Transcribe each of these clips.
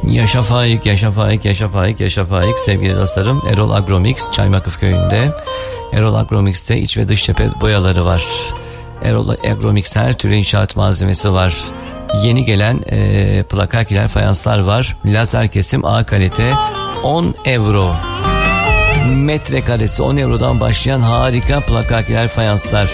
Yaşa Faik, yaşa Faik, yaşa Faik, yaşa Faik. Sevgili dostlarım, Erol Agromix Çaymakıf köyünde. Erol Agromix'te iç ve dış cephe boyaları var. Erol Agromix her türlü inşaat malzemesi var. Yeni gelen plakakiler fayanslar var. Lazer kesim A kalite 10 euro. Metrekaresi 10 eurodan başlayan harika plakakiler fayanslar.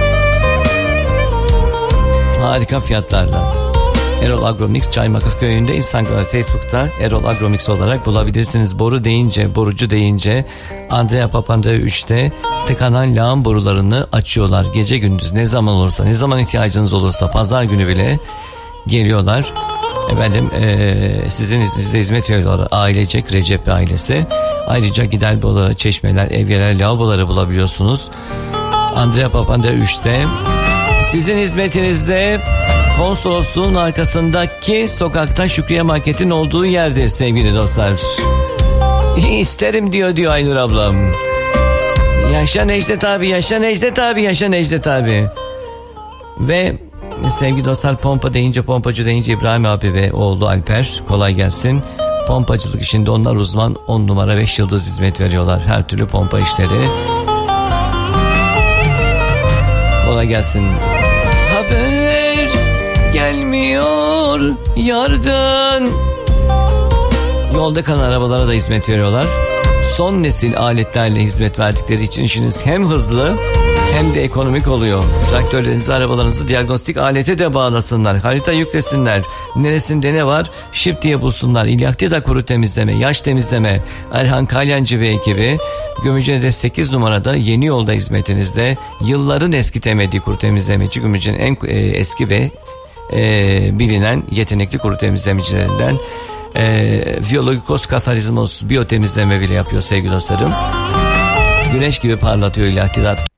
Harika fiyatlarla. Erol Agromix Çaymakıf köyünde, Instagram ve Facebook'ta Erol Agromix olarak bulabilirsiniz. Boru deyince, borucu deyince Andrea Papandreou 3'te tıkanan lağım borularını açıyorlar. Gece gündüz ne zaman olursa, ne zaman ihtiyacınız olursa, pazar günü bile geliyorlar. Efendim sizin izninizle hizmet veriyorlar. Ailecek Recep ailesi. Ayrıca gider boruları, çeşmeler, evyeler, lavaboları bulabiliyorsunuz. Andrea Papandreou 3'te sizin hizmetinizde, konsolosluğun arkasındaki sokakta Şükriye Market'in olduğu yerde sevgili dostlar. İsterim diyor Aynur ablam. Yaşa Necdet abi, yaşa Necdet abi, yaşa Necdet abi. Ve sevgili dostlar, pompa deyince, pompacı deyince İbrahim abi ve oğlu Alper, kolay gelsin. Pompacılık işinde onlar uzman, 10 numara 5 yıldız hizmet veriyorlar. Her türlü pompa işleri. Kolay gelsin. Haber gelmiyor yardan. Yolda kalan arabalara da hizmet veriyorlar. Son nesil aletlerle hizmet verdikleri için işiniz hem hızlı hem de ekonomik oluyor. Traktörlerinizi, arabalarınızı diagnostik alete de bağlasınlar. Harita yüklesinler. Neresinde ne var? Şip diye bulsunlar. İlyaktida kuru temizleme, yaş temizleme. Erhan Kalyancı ve ekibi Gümüşhane'de 8 numarada yeni yolda hizmetinizde. Yılların eskitemediği kuru temizlemeci, Gümüşhane'nin en eski ve bilinen yetenekli kuru temizlemecilerinden. Viyologikos Katarizmos biyotemizleme bile yapıyor sevgili dostlarım. Güneş gibi parlatıyor İlyaktida.